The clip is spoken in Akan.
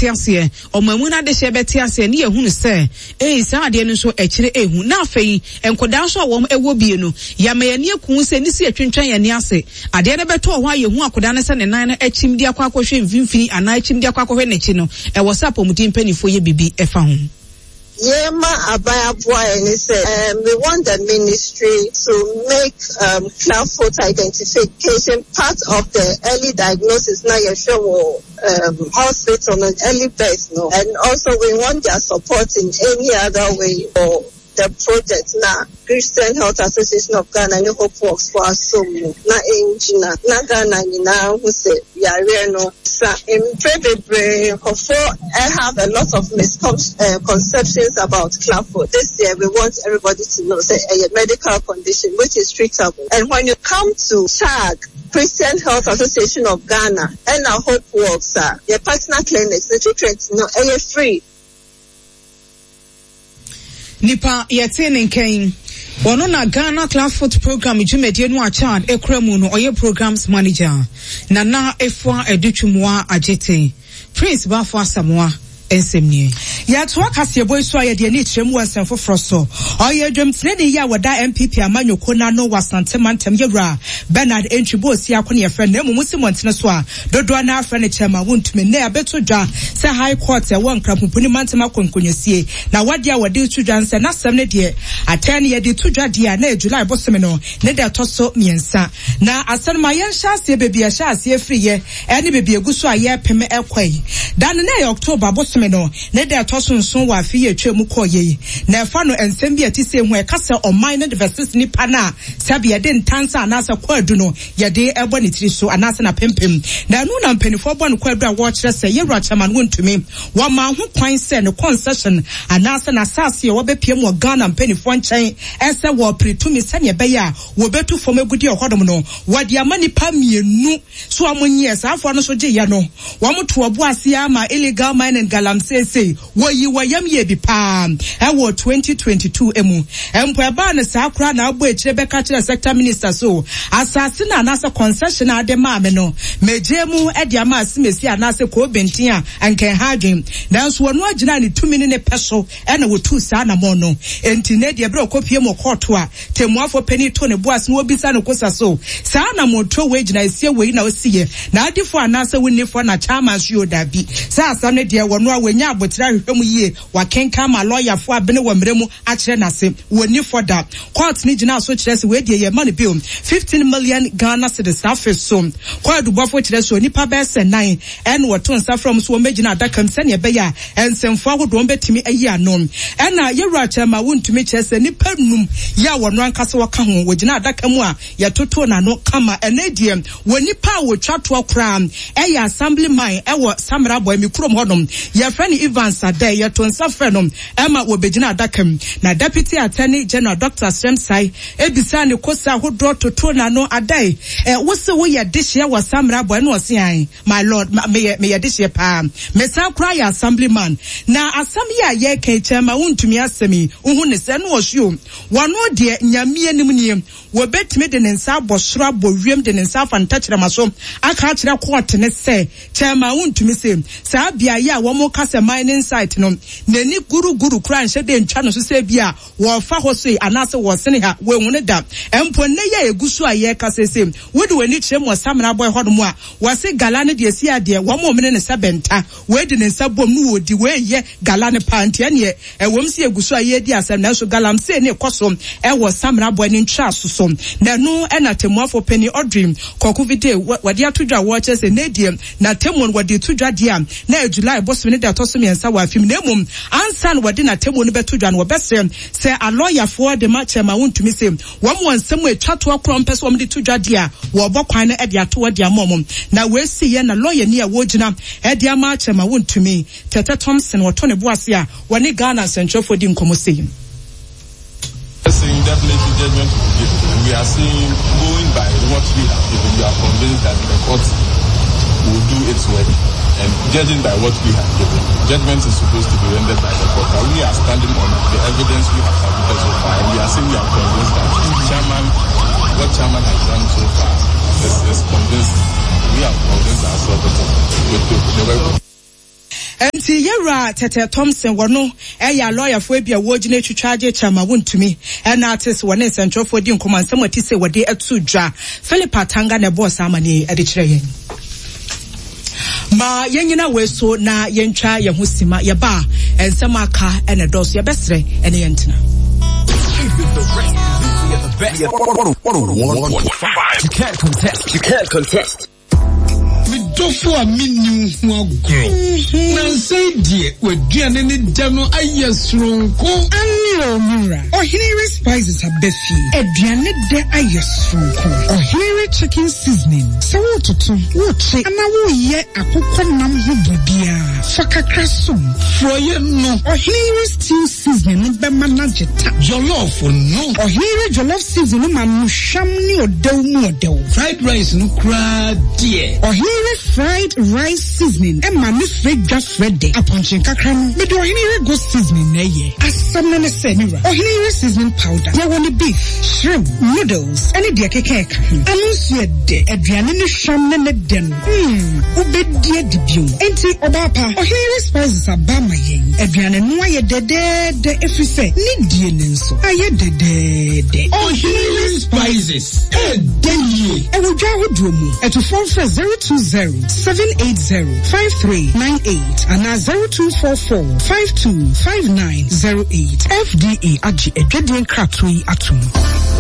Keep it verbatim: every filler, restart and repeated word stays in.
beti ase omamu na de hye beti ase ne ehunu se eh sa ade no so ekire ehu na afei enkoda so awom ewo bie no ya me ne ekun se ni si atwentwan ya ne ase ade ne beto ho ayehu akoda ne se ne nan no echim di akwa akohwe mfimfini ana echim di akwa akohwe nechi no e wo sa pomudi mpanifo ye bibi efa ho. Yema Abaya Boy say um, we want the ministry to make um, Clubfoot identification part of the early diagnosis now you show um, hospital on early base no, and also we want their support in any other way for the project now. Christian Health Association of Ghana and Hope Works for us so na engine na Ghana now who say yeah no sa in very I have a lot of misconceptions about Clubfoot. This year we want everybody to know say a medical condition which is treatable, and when you come to C H A G, Christian Health Association of Ghana and our Hope Works uh, your partner clinics the treatment no are free. Nipa yetene nken ono na Ghana Clubfoot program jumedie no achad ekremu no oye programs manager na na efwa edutwumwa agete Prince Bafo Asamoah ensemnie ya to akase boy so aye de ni tremu wansan foforo so oye dwem tene ne ya wada M P P amanyoko na no wasante mantem yewra Bernard Entwibo si akone ye friend na mumu simontene so a dodo na afre ne chema wontume na abeto dwa se high court e won krampopuni mantem akonkonyesie na wade a wade tudwa nse na sem ne de atene ye de tudwa de na July bosome no ne de toso miensa na asanma ye nhase bebi a hyase free ye ene bebi eguso aye peme ekwai dan na October bosome no ne de atoso nso wa afi ye twemu koye na efa no ensem bi atise hu e kasa oman ne versus nipa na sabe ye de ntansa anasa kwadu no ye de ebo ne tiri so anasa na pempem na nu na mpanifo bo no kwadu a wo kire se ye rachaman wontumi wa ma ho kwan se ne concession anasa na sase ye wo bepiem wo Ghana mpanifo nchen ese wo pretumi se ne be ya wo betu fom egudi ohodom no wade amani pa mienu so amonye sa afo no so je ye no wo moto obo ase ama illegal mining galam sese woyi wayam ye bi pa ewo twenty twenty-two emu empo eba na sa akra na agbo ekire beka kire sector minister so asase na anasa concession ade ma me no mejemu e dia ma asimesi anase ko bentin a anken hadwen nanso wono agina ne tumi ne peso e na wotu sa na mo no enti ne dia bre okopie mo court a temuafo pani to ne boas no obisa no kosa so sa na moto we gina esie we na osiye na adifo anase wonifo na chairman so dabi sa asam ne dia wono a wenya abotira hwehwemu yie wakenka ma lawyer fo abene wo mremu a kire nase woni for da court ni gina so kire se we die ye money bill fifteen million Ghana cedis afis so court do bofo kire so nipa be se nine en woto nsa from so megina adakam se ne be ya ensemfo agodo betimi ayi anom ena yewra chama wontumi kire se nipa num ya wono ankase waka ho wogina adakamu a ya toto na no kama ena die woni pa wo twato akra e ya assemblyman e wo samra boy mi krom hodom ya friend Evans Ade ya to nsa frenom ema wo begina adakam na deputy attorney general Doctor Semsai ebisa ne kosa hodro toto na no Ade e wo se wo ya dihye wa samra boy no se an my lord me me ya dihye pa me san kra ya assemblyman na asam ya ye kan chama wontumi asemi uhu ne se no osio wono de nyame anim niem wo betime de ne nsa abosoro abowiem de ne nsa fanta kire maso aka kire court ne se chama wontumi se sa bia ya wo mo kasa mining site no nani guru guru kran hye de ntwa no so se bia wo fa ho so anase wo sene ha wo ehune da empo ne ya egusu aye kasa se wodi wani kire mo samra boy hodom a wo se gala ne de si ade wo mo mene ne sabenta we de ne sabom no wodi we ye gala ne panti ane e wom se egusu aye di asem na so galam se ne koso e wo samra boy ne ntwa so na no e na temuafo pani odrim koku vide wadi atudwa wo che se ne die na temon wadi tudwa dia na July boss ne da toso miensa wa film na mum ansan wadi na temon ne betudwa no bese se a lawyer for the match ma wontumi se wo mo nsem etwato akro mpese wo de tudwa dia wo bokwan na e de ato dia momom na we si ye na lawyer ni a wo gina e de match ma wontumi Tete Thompson wo to ne boase a woni Ghana Central for di nkomo sei. Saying definitely judgment to be given. And we are saying, going by what we have given, we are convinced that the court will do its work. And judging by what we have given, judgment is supposed to be rendered by the court. But we are standing on the evidence we have submitted so far. And we are saying we are convinced that chairman, what chairman has done so far is, is convinced. We have convinced ourselves with the way. Enti yera Tete Thompson wono eya lawyer for ebia wogine twitwaje chama wontumi ena artist wone central for di nkoma nsem ati se wode atu dwa Philip Atanga na boss amane ade kire yen ma yenyina weso na yentwa ye ho sima ye ba ensem aka ena dos ye besre ene yentina You can't contest. You can't contest. Midofo a minu ho agro. Na say die waduane ne da no ayesronko. Aniro mura. Ohinere spices abefi. Aduane de ayesronko. Ohinere chicken seasoning. So wototo, woche ana wo ye akokọ nam ho bibia. Fakakra som. Froye no. Ohinere stew seasoning be manage ta. Jollof no. Ohinere jollof seasoning ma no sham ni odew mu odew. Fried rice no kra die. Ohinere fried rice seasoning e ma me fredwa frede. Aponchin kakra no. Me do ohinere go seasoning na ye. Asam na se mira. Ohinere seasoning powder. Ya woni beef, shrimp, noodles, any de keke ka. Anu so de aduane no sham na ne de no. Hmm, obedi adibio. Enti obapa. Ohinere spices abama yen. Aduane no aye de de de efise. Ni die ne nso. Aye de de de. Ohinere spices. E de ye. E wo dwa hodo mu. E to phone for zero two zero seven eight zero five three nine eight and zero two four four five two five nine zero eight. F D A agi edwedien kratoi atum.